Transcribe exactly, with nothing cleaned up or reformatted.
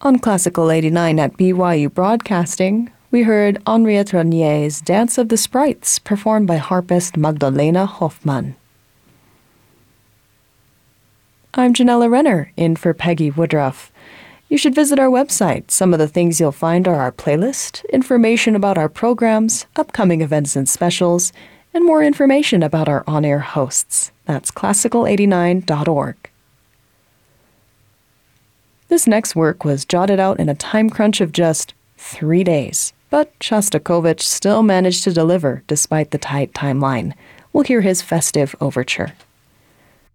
On Classical eighty-nine at B Y U Broadcasting, we heard Henriette Renier's Dance of the Sprites, performed by harpist Magdalena Hoffmann. I'm Janella Renner, in for Peggy Woodruff. You should visit our website. Some of the things you'll find are our playlist, information about our programs, upcoming events and specials, and more information about our on-air hosts. That's classical eighty-nine dot org. This next work was jotted out in a time crunch of just three days, but Shostakovich still managed to deliver despite the tight timeline. We'll hear his festive overture.